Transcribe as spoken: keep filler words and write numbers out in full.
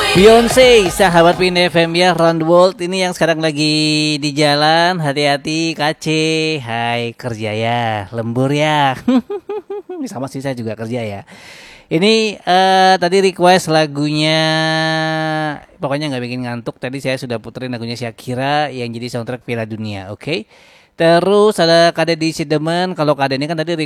Beyonce, sahabat Pin F M ya, Round World ini yang sekarang lagi di jalan, hati-hati K C. Hai kerja ya, lembur ya. Sama sih saya juga kerja ya. Ini uh, tadi request lagunya, pokoknya nggak bikin ngantuk. Tadi saya sudah puterin lagunya Shakira yang jadi soundtrack Piala Dunia, oke? Okay? Terus ada Kade di Sidemen. Kalau Kade ini kan tadi